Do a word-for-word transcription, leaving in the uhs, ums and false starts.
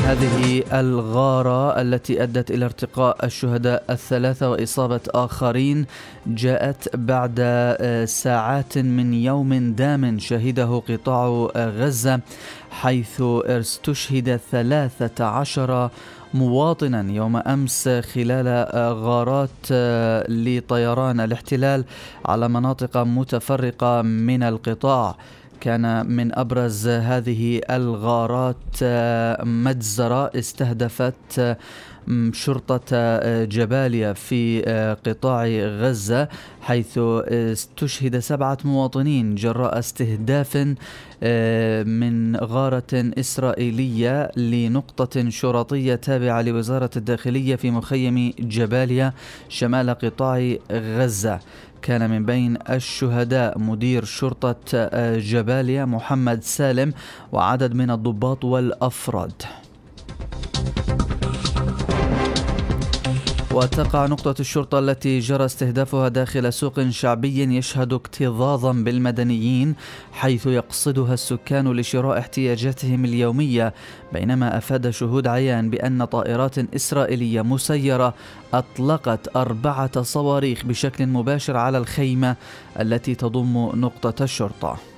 هذه الغارة التي أدت إلى ارتقاء الشهداء الثلاثة وإصابة آخرين جاءت بعد ساعات من يوم دام شهده قطاع غزة، حيث استشهد ثلاثة عشر مواطنا يوم أمس خلال غارات لطيران الاحتلال على مناطق متفرقة من القطاع. كان من أبرز هذه الغارات مجزرة استهدفت شرطة جباليا في قطاع غزة، حيث استشهد سبعة مواطنين جراء استهداف من غارة إسرائيلية لنقطة شرطية تابعة لوزارة الداخلية في مخيم جباليا شمال قطاع غزة. كان من بين الشهداء مدير شرطة جباليا محمد سالم وعدد من الضباط والأفراد. وتقع نقطة الشرطة التي جرى استهدافها داخل سوق شعبي يشهد اكتظاظا بالمدنيين، حيث يقصدها السكان لشراء احتياجاتهم اليومية، بينما أفاد شهود عيان بأن طائرات إسرائيلية مسيرة أطلقت أربعة صواريخ بشكل مباشر على الخيمة التي تضم نقطة الشرطة.